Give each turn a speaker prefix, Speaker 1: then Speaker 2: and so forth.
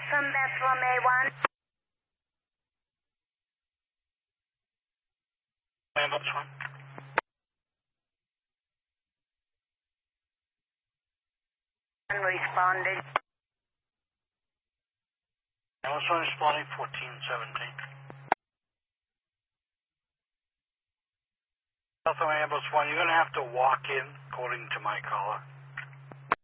Speaker 1: from Bethlehem A1.
Speaker 2: Ambulance 1.
Speaker 1: Responded.
Speaker 2: Ambulance 1 responding 1417. Bethlehem Ambulance 1, you're going to have to walk in, according to my caller.